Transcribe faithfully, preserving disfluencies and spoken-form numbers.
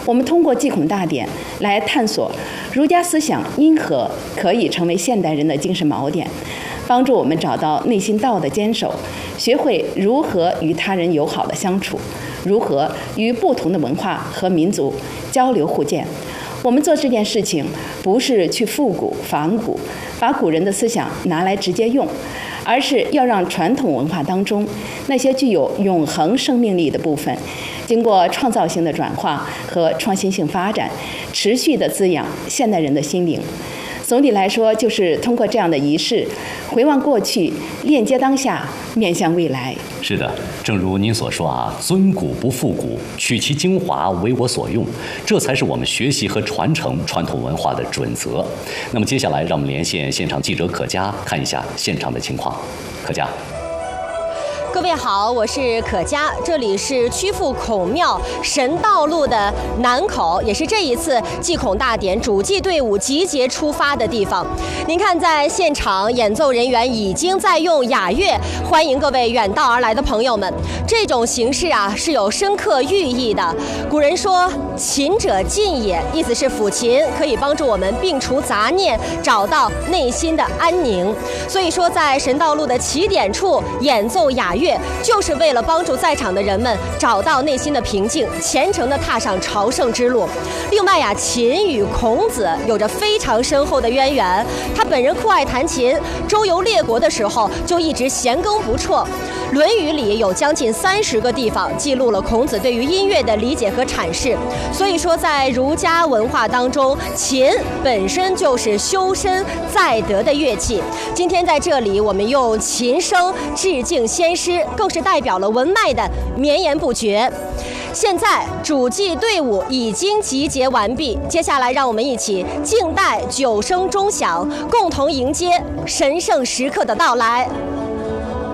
我们通过祭孔大典来探索儒家思想因何可以成为现代人的精神锚点，帮助我们找到内心道的坚守，学会如何与他人友好的相处，如何与不同的文化和民族交流互鉴。我们做这件事情，不是去复古仿古，把古人的思想拿来直接用，而是要让传统文化当中那些具有永恒生命力的部分，经过创造性的转化和创新性发展，持续地滋养现代人的心灵。总体来说，就是通过这样的仪式，回望过去，链接当下，面向未来。 是的，正如您所说啊，尊古不复古，取其精华为我所用，这才是我们学习和传承传统文化的准则。那么接下来，让我们连线现场记者可嘉，看一下现场的情况。可嘉。 各位好，我是可嘉，这里是曲阜孔庙神道路的南口，也是这一次祭孔大典主祭队伍集结出发的地方。您看，在现场演奏人员已经在用雅乐欢迎各位远道而来的朋友们。这种形式啊是有深刻寓意的。古人说“琴者静也”，意思是抚琴可以帮助我们摒除杂念，找到内心的安宁。所以说，在神道路的起点处演奏雅乐，就是为了帮助在场的人们找到内心的平静，虔诚地踏上朝圣之路。另外呀，琴与孔子有着非常深厚的渊源，他本人酷爱弹琴，周游列国的时候就一直弦耕不辍。《论语》里有将近三十个地方记录了孔子对于音乐的理解和阐释。所以说，在儒家文化当中，琴本身就是修身在德的乐器。今天在这里，我们用琴声致敬先师，更是代表了文脉的绵延不绝。现在主祭队伍已经集结完毕，接下来让我们一起静待九声钟响，共同迎接神圣时刻的到来。